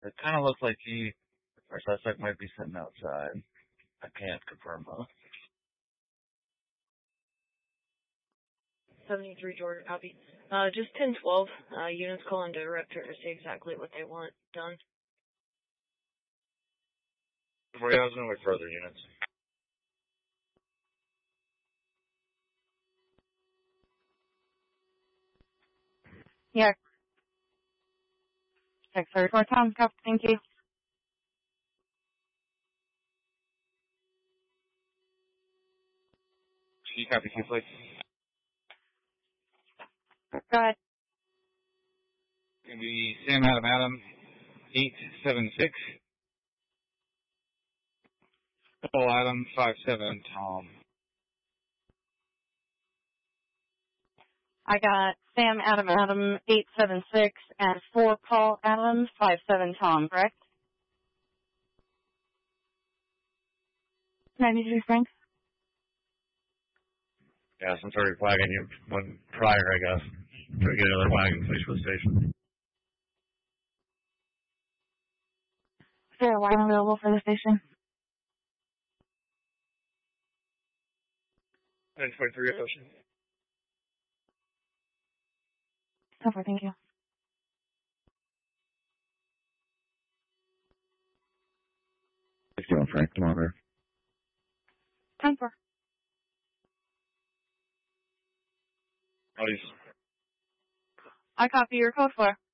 It kind of looks like our suspect might be sitting outside. I can't confirm though. 73 Georgia, copy. Just 1012, units calling director to see exactly what they want done. 40,000 with further units. Yeah. 634 Tom, copy, thank you. Can you copy Q, please? Go ahead. It's going to be Sam Adam 876. Paul Adam 57 Tom. I got Sam Adam 876 and 4 Paul Adam 57 Tom, correct? 93 Frank. Yeah, since already flagging you one prior, I guess. Try to get another flagging police for the station. Is there a line available for the station? 923 Ocean. Over, thank you. 61 Frank, come over. 10-4. Please. I copy your code 4.